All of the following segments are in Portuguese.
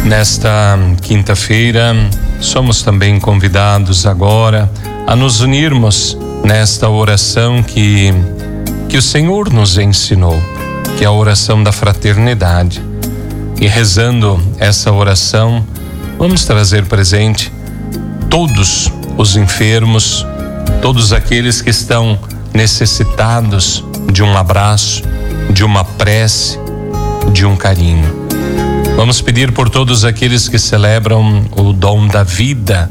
Nesta quinta-feira, somos também convidados agora a nos unirmos nesta oração que o Senhor nos ensinou, que é a oração da fraternidade. E rezando essa oração, vamos trazer presente todos os enfermos, todos aqueles que estão necessitados de um abraço, de uma prece, de um carinho. Vamos pedir por todos aqueles que celebram o dom da vida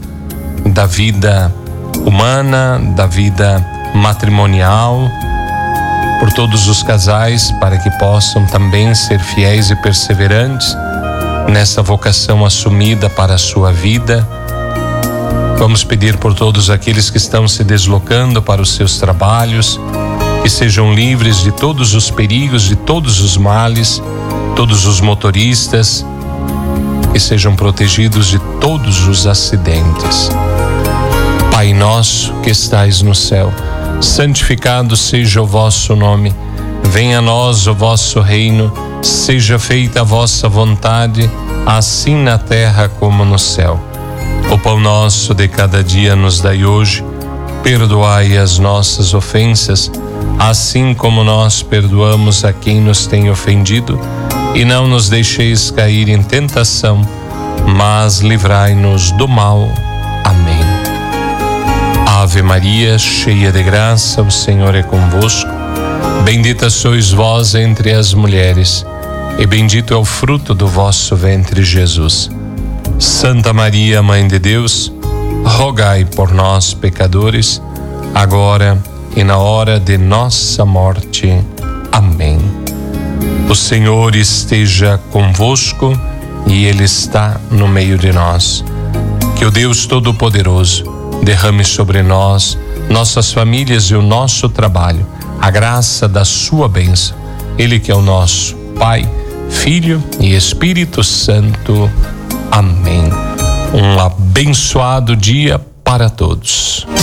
humana, da vida matrimonial, por todos os casais, para que possam também ser fiéis e perseverantes nessa vocação assumida para a sua vida. Vamos pedir por todos aqueles que estão se deslocando para os seus trabalhos, que sejam livres de todos os perigos, de todos os males, todos os motoristas, que sejam protegidos de todos os acidentes. Pai nosso que estais no céu, santificado seja o vosso nome. Venha a nós o vosso reino, seja feita a vossa vontade, assim na terra como no céu. O pão nosso de cada dia nos dai hoje. Perdoai as nossas ofensas, assim como nós perdoamos a quem nos tem ofendido. E não nos deixeis cair em tentação, mas livrai-nos do mal. Amém. Ave Maria, cheia de graça, o Senhor é convosco. Bendita sois vós entre as mulheres, e bendito é o fruto do vosso ventre, Jesus. Santa Maria, Mãe de Deus, rogai por nós, pecadores, agora e na hora de nossa morte. Amém. O Senhor esteja convosco e Ele está no meio de nós. Que o Deus Todo-Poderoso derrame sobre nós, nossas famílias e o nosso trabalho, a graça da sua bênção. Ele que é o nosso Pai, Filho e Espírito Santo. Amém. Um abençoado dia para todos.